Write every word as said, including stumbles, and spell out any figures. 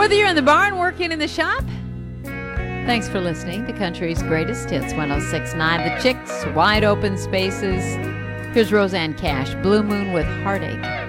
Whether you're in the barn, working in the shop, thanks for listening to Country's Greatest Hits, one oh six point nine The Chicks, Wide Open Spaces. Here's Roseanne Cash, Blue Moon with Heartache.